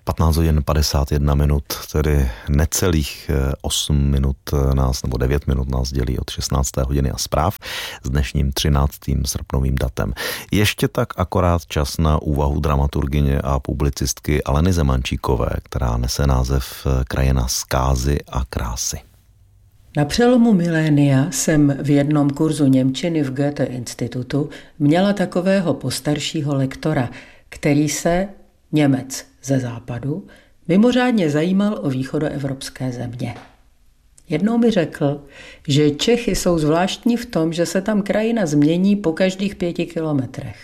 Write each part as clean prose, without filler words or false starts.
15 hodin 51 minut, tedy necelých 8 minut nás, nebo 9 minut nás dělí od 16. hodiny a zpráv s dnešním 13. srpnovým datem. Ještě tak akorát čas na úvahu dramaturgyně a publicistky Aleny Zemančíkové, která nese název Krajina zkázy a krásy. Na přelomu milénia jsem v jednom kurzu němčiny v Goethe institutu měla takového postaršího lektora, který se, Němec ze západu, mimořádně zajímal o východoevropské země. Jednou mi řekl, že Čechy jsou zvláštní v tom, že se tam krajina změní po každých 5 kilometrech.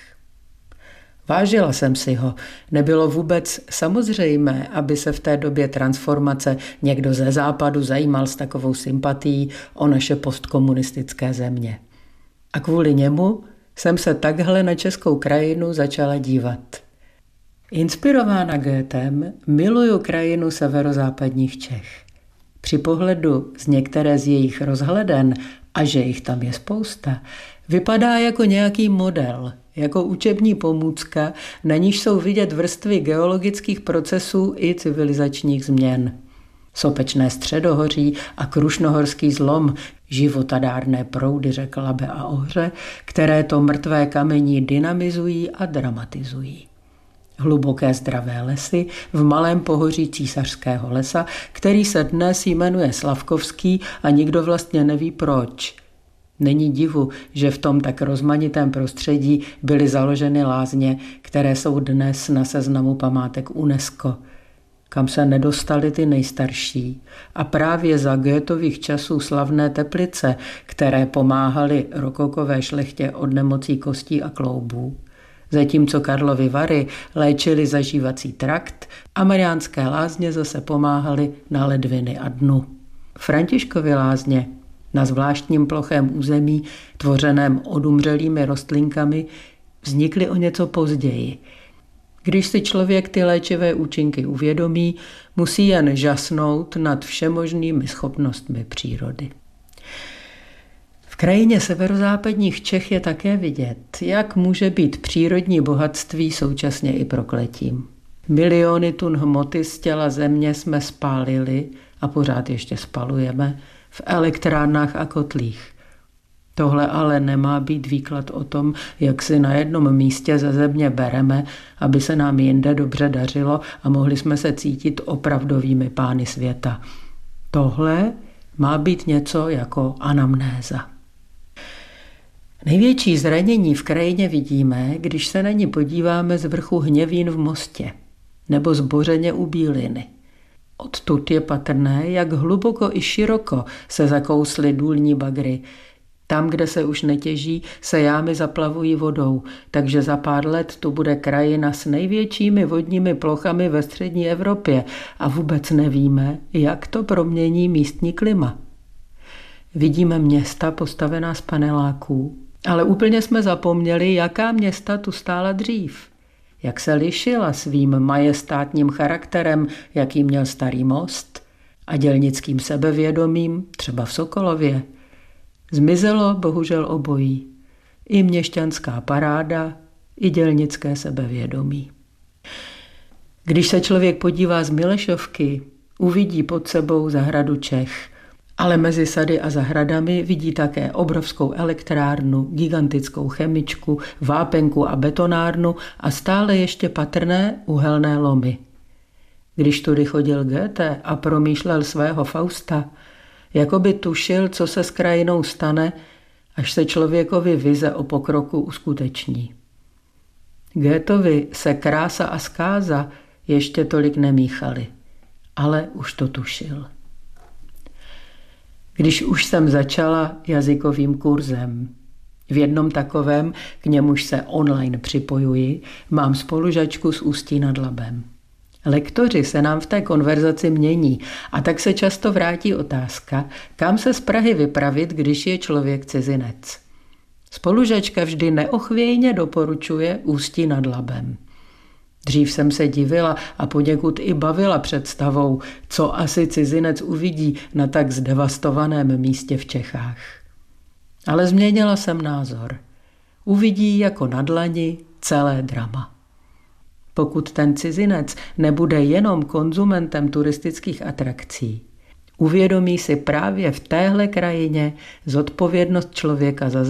Vážila jsem si ho. Nebylo vůbec samozřejmé, aby se v té době transformace někdo ze západu zajímal s takovou sympatií o naše postkomunistické země. A kvůli němu jsem se takhle na českou krajinu začala dívat. Inspirována Goethem miluju krajinu severozápadních Čech. Při pohledu z některé z jejich rozhleden, a že jich tam je spousta, vypadá jako nějaký model, jako učební pomůcka, na níž jsou vidět vrstvy geologických procesů i civilizačních změn. Sopečné středohoří a krušnohorský zlom, životadárné proudy řek Labe a Ohře, které to mrtvé kamení dynamizují a dramatizují. Hluboké zdravé lesy v malém pohoří Císařského lesa, který se dnes jmenuje Slavkovský a nikdo vlastně neví proč. Není divu, že v tom tak rozmanitém prostředí byly založeny lázně, které jsou dnes na seznamu památek UNESCO, kam se nedostaly ty nejstarší. A právě za Goethových časů slavné Teplice, které pomáhaly rokokové šlechtě od nemocí kostí a kloubů. Zatímco Karlovy Vary léčily zažívací trakt a Mariánské lázně zase pomáhaly na ledviny a dnu. Františkovy lázně na zvláštním plochém území, tvořeném odumřelými rostlinkami, vznikly o něco později. Když si člověk ty léčivé účinky uvědomí, musí jen žasnout nad všemožnými schopnostmi přírody. V krajině severozápadních Čech je také vidět, jak může být přírodní bohatství současně i prokletím. Miliony tun hmoty z těla země jsme spálili a pořád ještě spalujeme v elektrárnách a kotlích. Tohle ale nemá být výklad o tom, jak si na jednom místě ze země bereme, aby se nám jinde dobře dařilo a mohli jsme se cítit opravdovými pány světa. Tohle má být něco jako anamnéza. Největší zranění v krajině vidíme, když se na ní podíváme z vrchu Hněvín v Mostě nebo z Bořeně u Bíliny. Odtud je patrné, jak hluboko i široko se zakously důlní bagry. Tam, kde se už netěží, se jámy zaplavují vodou, takže za pár let tu bude krajina s největšími vodními plochami ve střední Evropě a vůbec nevíme, jak to promění místní klima. Vidíme města postavená z paneláků, ale úplně jsme zapomněli, jaká města tu stála dřív. Jak se lišila svým majestátním charakterem, jaký měl Starý Most, a dělnickým sebevědomím, třeba v Sokolově. Zmizelo bohužel obojí. I měšťanská paráda, i dělnické sebevědomí. Když se člověk podívá z Milešovky, uvidí pod sebou zahradu Čech, ale mezi sady a zahradami vidí také obrovskou elektrárnu, gigantickou chemičku, vápenku a betonárnu a stále ještě patrné uhelné lomy. Když tudy chodil Goethe a promýšlel svého Fausta, jako by tušil, co se s krajinou stane, až se člověkovi vize o pokroku uskuteční. Goethevi se krása a zkáza ještě tolik nemíchaly, ale už to tušil. Když už jsem začala jazykovým kurzem, v jednom takovém, k němuž se online připojuji, mám spolužačku z Ústí nad Labem. Lektoři se nám v té konverzaci mění a tak se často vrátí otázka, kam se z Prahy vypravit, když je člověk cizinec. Spolužačka vždy neochvějně doporučuje Ústí nad Labem. Dřív jsem se divila a poněkud i bavila představou, co asi cizinec uvidí na tak zdevastovaném místě v Čechách. Ale změnila jsem názor. Uvidí jako na dlani celé drama. Pokud ten cizinec nebude jenom konzumentem turistických atrakcí, uvědomí si právě v téhle krajině zodpovědnost člověka za